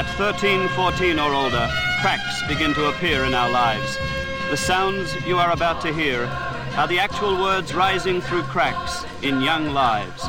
At 13, 14 or older, cracks begin to appear in our lives. The sounds you are about to hear are the actual words rising through cracks in young lives.